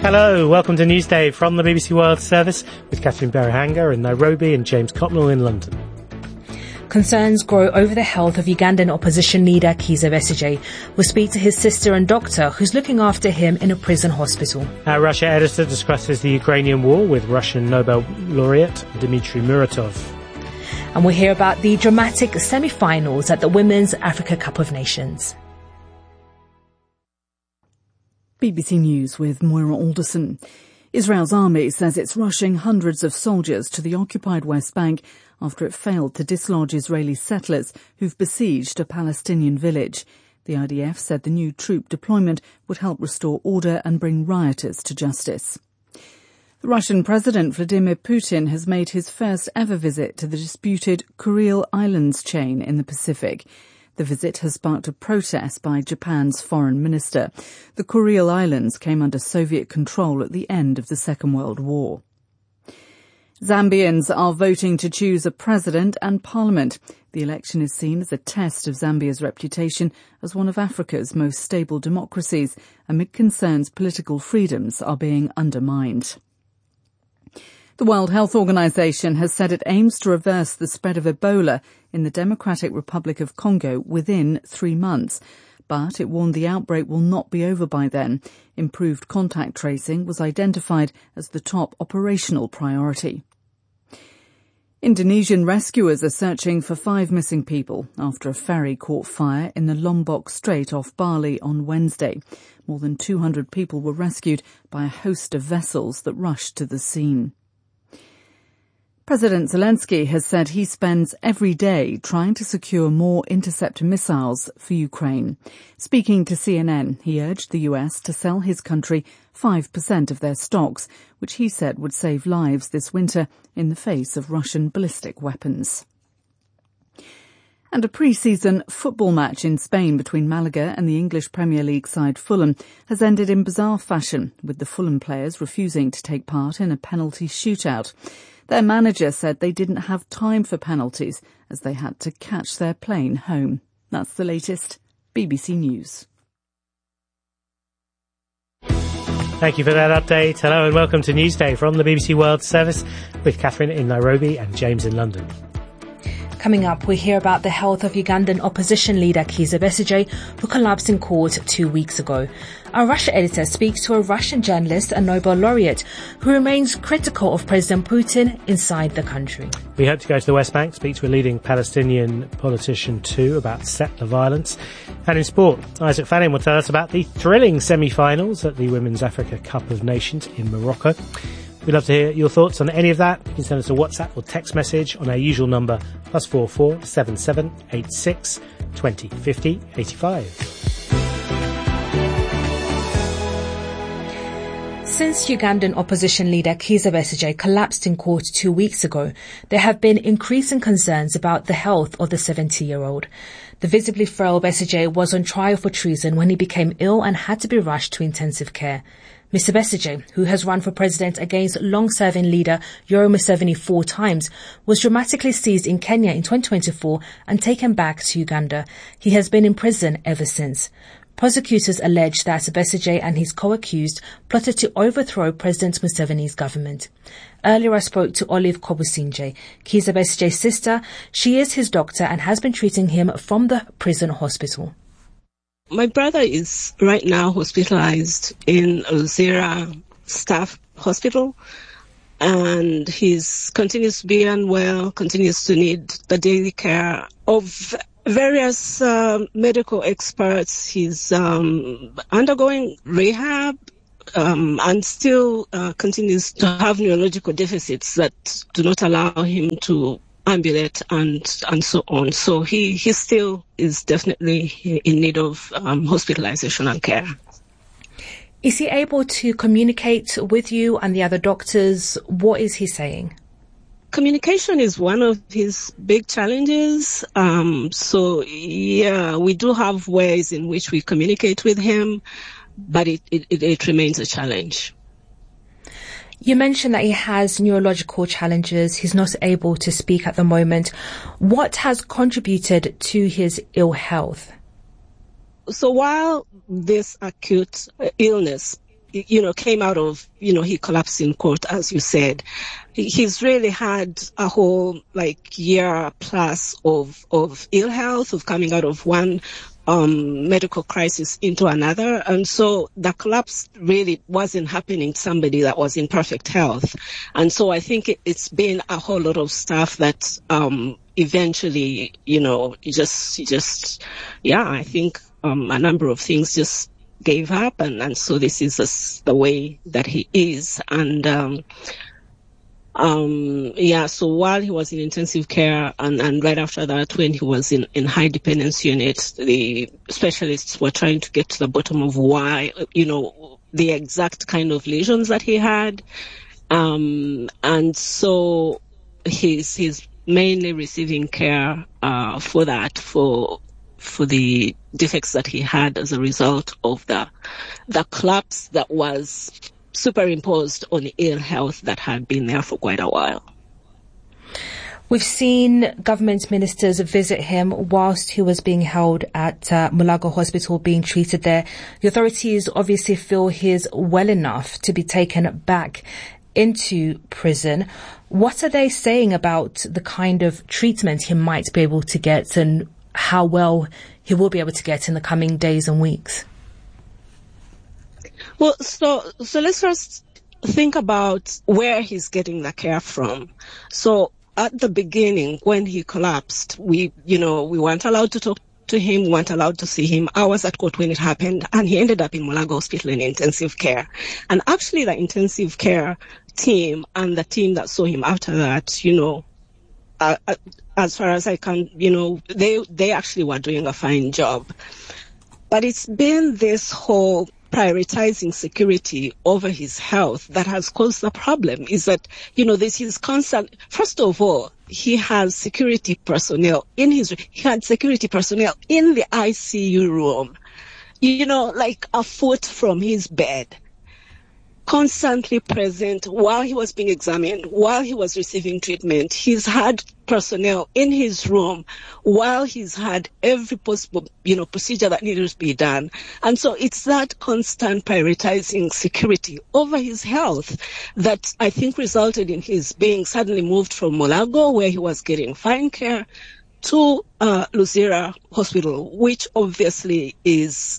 Hello, welcome to Newsday from the BBC World Service with Catherine Berahanga in Nairobi and James Cotnell in London. Concerns grow over the health of Ugandan opposition leader Kizza Besigye. We'll speak to his sister and doctor who's looking after him in a prison hospital. Our Russia editor discusses the Ukrainian war with Russian Nobel laureate Dmitry Muratov. And we'll hear about the dramatic semi-finals at the Women's Africa Cup of Nations. BBC News with Moira Alderson. Israel's army says it's rushing hundreds of soldiers to the occupied West Bank after it failed to dislodge Israeli settlers who've besieged a Palestinian village. The IDF said the new troop deployment would help restore order and bring rioters to justice. The Russian President Vladimir Putin has made his first ever visit to the disputed Kuril Islands chain in the Pacific. The visit has sparked a protest by Japan's foreign minister. The Kuril Islands came under Soviet control at the end of the Second World War. Zambians are voting to choose a president and parliament. The election is seen as a test of Zambia's reputation as one of Africa's most stable democracies, amid concerns political freedoms are being undermined. The World Health Organization has said it aims to reverse the spread of Ebola in the Democratic Republic of Congo within 3 months. But it warned the outbreak will not be over by then. Improved contact tracing was identified as the top operational priority. Indonesian rescuers are searching for 5 missing people after a ferry caught fire in the Lombok Strait off Bali on Wednesday. More than 200 people were rescued by a host of vessels that rushed to the scene. President Zelensky has said he spends every day trying to secure more interceptor missiles for Ukraine. Speaking to CNN, he urged the US to sell his country 5% of their stocks, which he said would save lives this winter in the face of Russian ballistic weapons. And a pre-season football match in Spain between Malaga and the English Premier League side Fulham has ended in bizarre fashion, with the Fulham players refusing to take part in a penalty shootout. Their manager said they didn't have time for penalties as they had to catch their plane home. That's the latest. BBC News. Thank you for that update. Hello and welcome to Newsday from the BBC World Service with Catherine in Nairobi and James in London. Coming up, we hear about the health of Ugandan opposition leader Kizza Besigye, who collapsed in court 2 weeks ago. Our Russia editor speaks to a Russian journalist and Nobel laureate who remains critical of President Putin inside the country. We hope to go to the West Bank, speak to a leading Palestinian politician too about settler violence. And in sport, Isaac Fanning will tell us about the thrilling semi-finals at the Women's Africa Cup of Nations in Morocco. We'd love to hear your thoughts on any of that. You can send us a WhatsApp or text message on our usual number, +44 77 86 20 50 85. Since Ugandan opposition leader Kizza Besigye collapsed in court 2 weeks ago, there have been increasing concerns about the health of the 70-year-old. The visibly frail Besigye was on trial for treason when he became ill and had to be rushed to intensive care. Mr. Besigye, who has run for president against long-serving leader Yoweri Museveni 4 times, was dramatically seized in Kenya in 2024 and taken back to Uganda. He has been in prison ever since. Prosecutors allege that Besigye and his co-accused plotted to overthrow President Museveni's government. Earlier I spoke to Olive Kobusinje, Kizza Besigye's sister. She is his doctor and has been treating him from the prison hospital. My brother is right now hospitalized in Luzira Staff Hospital, and he continues to be unwell, continues to need the daily care of various medical experts. He's undergoing rehab and still continues to have neurological deficits that do not allow him to ambulate and so on. So he still is definitely in need of hospitalization and care. Is he able to communicate with you and the other doctors? What is he saying? Communication is one of his big challenges. So we do have ways in which we communicate with him, but it remains a challenge. You mentioned that he has neurological challenges. He's not able to speak at the moment. What has contributed to his ill health? So while this acute illness came out of, he collapsed in court, as you said. He's really had a whole year plus of ill health, of coming out of one medical crisis into another. And so the collapse really wasn't happening to somebody that was in perfect health. And so I think it's been a whole lot of stuff that eventually, I think a number of things just gave up. And so this is just the way that he is. And so while he was in intensive care and right after that, when he was in high dependence unit, the specialists were trying to get to the bottom of why, the exact kind of lesions that he had. And so he's mainly receiving care, for that, for the defects that he had as a result of the collapse that was superimposed on the ill health that had been there for quite a while. We've seen government ministers visit him whilst he was being held at Mulago Hospital being treated there. The authorities obviously feel he's well enough to be taken back into prison. What are they saying about the kind of treatment he might be able to get and how well he will be able to get in the coming days and weeks? Well, so let's first think about where he's getting the care from. So at the beginning, when he collapsed, we weren't allowed to talk to him, we weren't allowed to see him. I was at court when it happened, and he ended up in Mulago Hospital in intensive care. And actually the intensive care team and the team that saw him after that, as far as I can, they actually were doing a fine job. But it's been this whole prioritizing security over his health that has caused the problem. Is that, this is constant. First of all, he has security personnel he had security personnel in the ICU room, a foot from his bed, constantly present while he was being examined, while he was receiving treatment. He's had personnel in his room while he's had every possible, procedure that needed to be done. And so it's that constant prioritizing security over his health that I think resulted in his being suddenly moved from Mulago, where he was getting fine care, to Luzira Hospital, which obviously is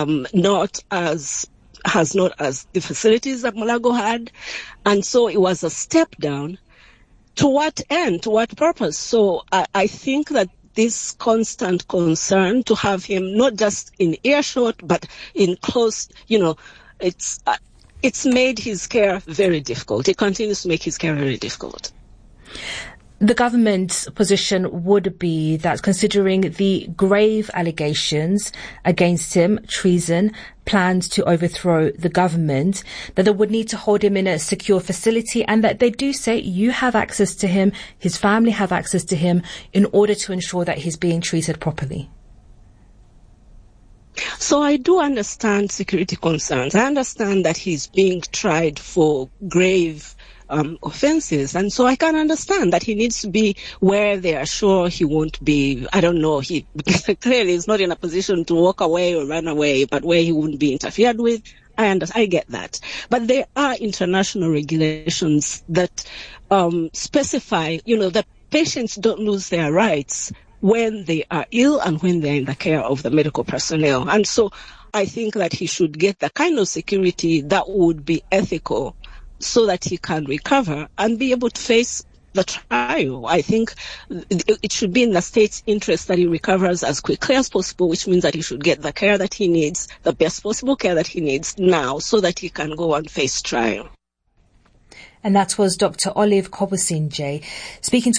has not as the facilities that Mulago had. And so it was a step down. To what end? To what purpose? So I think that this constant concern to have him not just in earshot, but in close, it's made his care very difficult. It continues to make his care very difficult. The government's position would be that, considering the grave allegations against him, treason, plans to overthrow the government, that they would need to hold him in a secure facility, and that they do say you have access to him, his family have access to him, in order to ensure that he's being treated properly. So I do understand security concerns. I understand that he's being tried for grave offenses. And so I can understand that he needs to be where they are sure he won't be, he clearly is not in a position to walk away or run away, but where he wouldn't be interfered with. I get that. But there are international regulations that specify, that patients don't lose their rights when they are ill and when they're in the care of the medical personnel. And so I think that he should get the kind of security that would be ethical, so that he can recover and be able to face the trial. I think it should be in the state's interest that he recovers as quickly as possible, which means that he should get the care that he needs, the best possible care that he needs now, so that he can go and face trial. And that was Dr. Olive Kobusinje speaking to